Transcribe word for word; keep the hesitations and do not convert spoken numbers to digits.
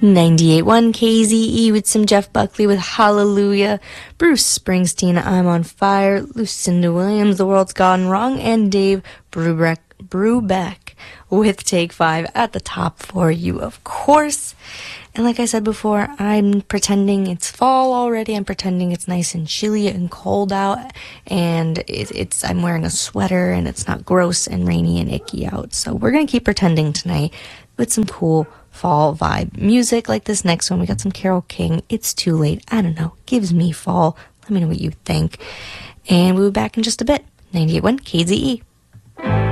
ninety-eight point one K Z E with some Jeff Buckley with Hallelujah, Bruce Springsteen, I'm on Fire, Lucinda Williams, The World's Gone Wrong, and Dave Brubeck, Brubeck with Take Five at the top for you, of course. And like I said before, I'm pretending it's fall already. I'm pretending it's nice and chilly and cold out, and it, it's I'm wearing a sweater, and it's not gross and rainy and icky out. So we're gonna keep pretending tonight with some cool fall vibe music like this next one. We got some Carole King, It's Too Late. I don't know, gives me fall. Let me know what you think. And we'll be back in just a bit. ninety-eight point one K Z E.